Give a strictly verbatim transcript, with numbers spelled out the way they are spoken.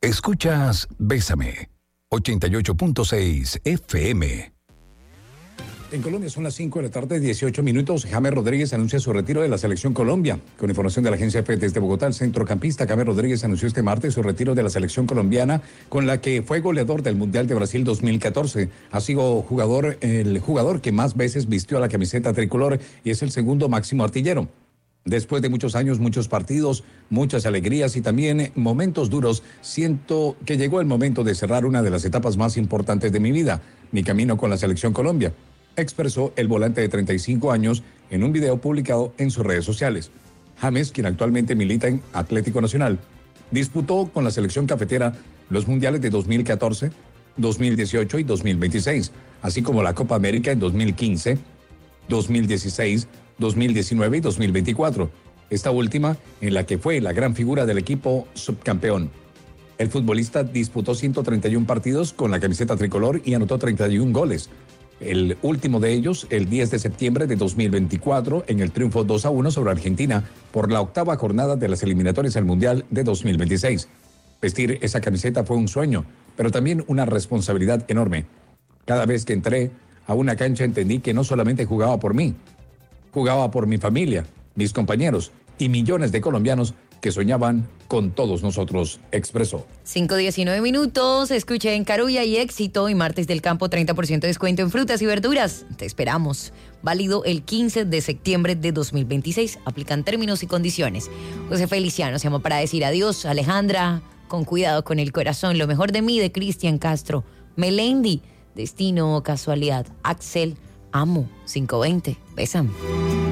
Escuchas Bésame, ochenta y ocho punto seis F M. En Colombia son las cinco de la tarde, dieciocho minutos. James Rodríguez anuncia su retiro de la Selección Colombia. Con información de la agencia F desde Bogotá, el centrocampista James Rodríguez anunció este martes su retiro de la Selección Colombiana, con la que fue goleador del Mundial de Brasil dos mil catorce. Ha sido jugador, el jugador que más veces vistió la camiseta tricolor y es el segundo máximo artillero. Después de muchos años, muchos partidos, muchas alegrías y también momentos duros, siento que llegó el momento de cerrar una de las etapas más importantes de mi vida, mi camino con la Selección Colombia, expresó el volante de treinta y cinco años en un video publicado en sus redes sociales. James, quien actualmente milita en Atlético Nacional, disputó con la selección cafetera los mundiales de dos mil catorce, dos mil dieciocho y dos mil veintiséis, así como la Copa América en dos mil quince, dos mil dieciséis, dos mil diecinueve y dos mil veinticuatro, esta última en la que fue la gran figura del equipo subcampeón. El futbolista disputó ciento treinta y uno partidos con la camiseta tricolor y anotó treinta y uno goles. El último de ellos, el diez de septiembre de dos mil veinticuatro, en el triunfo dos a uno sobre Argentina por la octava jornada de las eliminatorias al Mundial de dos mil veintiséis. Vestir esa camiseta fue un sueño, pero también una responsabilidad enorme. Cada vez que entré a una cancha entendí que no solamente jugaba por mí, jugaba por mi familia, mis compañeros y millones de colombianos que soñaban con todos nosotros, expresó. cinco diecinueve minutos, escuché en Carulla y Éxito y Martes del Campo treinta por ciento de descuento en frutas y verduras. Te esperamos. Válido el quince de septiembre de dos mil veintiséis. Aplican términos y condiciones. José Feliciano se llama para decir adiós. Alejandra, con cuidado con el corazón. Lo mejor de mí, de Cristian Castro. Melendi, destino o casualidad. Axel, amo, cinco veinte. Bésame.